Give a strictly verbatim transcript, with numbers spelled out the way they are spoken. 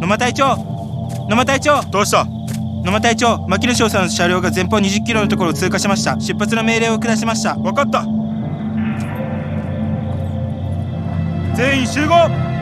野間隊長、野間隊長。 どうした？ 野間隊長、牧野翔さんの車両が前方にじゅっキロのところを通過しました。出発の命令を下しました。 分かった。全員集合。